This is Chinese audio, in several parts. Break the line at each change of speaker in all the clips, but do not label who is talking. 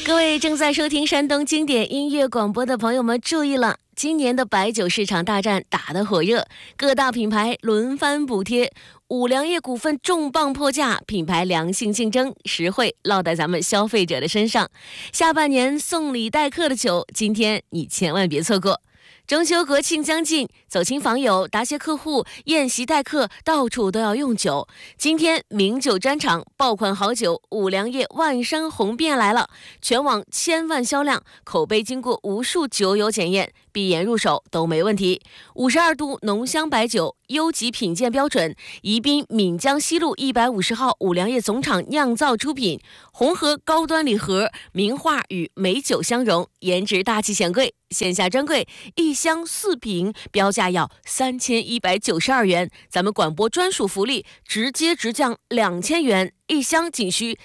各位正在收听山东经典音乐广播的朋友们注意了，今年的白酒市场大战打得火热，各大品牌轮番补贴，五粮液股份重磅破价，品牌良性竞争，实惠落在咱们消费者的身上。下半年送礼待客的酒，今天你千万别错过。中秋国庆将近，走亲访友、答谢客户、宴席待客，到处都要用酒。今天名酒专场，爆款好酒五粮液万山红遍来了，全网1000万销量，口碑经过无数酒友检验，闭眼入手都没问题。52度浓香白酒，优级品鉴标准，宜宾闽江西路150号五粮液总厂酿造出品，红盒高端礼盒，名画与美酒相融，颜值大气显贵。线下专柜一箱4瓶，标价要3192元，咱们广播专属福利，直接直降2000元。一箱仅需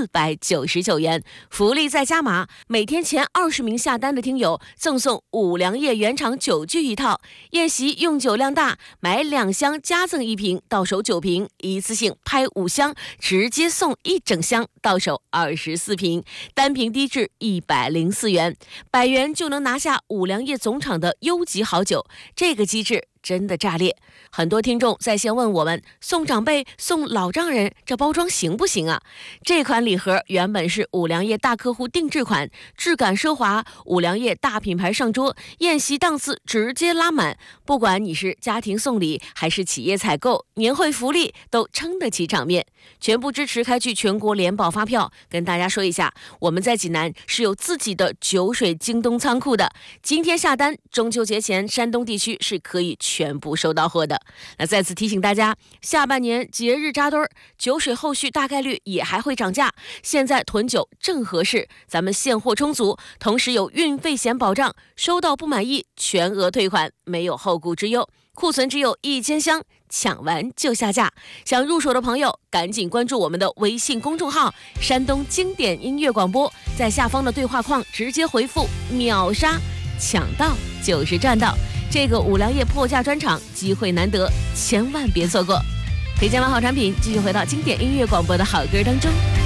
499元，福利再加码，每天前20名下单的听友赠送五粮液原厂酒具一套，宴席用酒量大，买2箱加赠1瓶，到手9瓶，一次性拍5箱，直接送1整箱，到手24瓶，单瓶低至104元，100元就能拿下五粮液总厂的优级好酒，这个机制真的炸裂！很多听众在线问我们，送长辈、送老丈人，这包装行不行啊？这款礼盒原本是五粮液大客户定制款，质感奢华，五粮液大品牌上桌，宴席档次直接拉满。不管你是家庭送礼，还是企业采购、年会福利，都撑得起场面。全部支持开具全国联保发票。跟大家说一下，我们在济南是有自己的酒水京东仓库的。今天下单，中秋节前山东地区是可以全部收到货的。那再次提醒大家，下半年节日扎堆儿，酒水后续大概率也还会涨价，现在囤酒正合适，咱们现货充足，同时有运费险保障，收到不满意全额退款，没有后顾之忧。库存只有1000箱，抢完就下架。想入手的朋友赶紧关注我们的微信公众号山东经典音乐广播，在下方的对话框直接回复秒杀，抢到就是赚到。这个五粮液破价专场机会难得，千万别错过。推荐完好产品，继续回到经典音乐广播的好歌当中。